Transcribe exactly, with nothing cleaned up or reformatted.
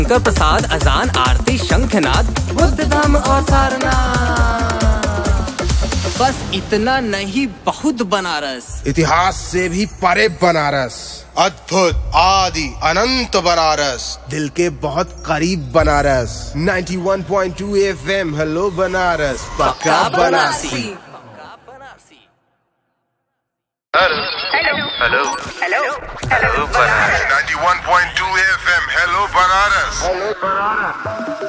शंकर प्रसाद, अजान, आरती, शंखनाद, बुद्ध धाम और सारनाथ। बस इतना नहीं, बहुत बनारस। इतिहास से भी परे बनारस, अद्भुत, आदि, अनंत बनारस, दिल के बहुत करीब बनारस। इक्यानवे पॉइंट दो एफ एम, हेलो बनारस, पक्का Banarasi. Hello hello hello hello Banaras. इक्यानवे पॉइंट दो एफ एम, हेलो बनारस।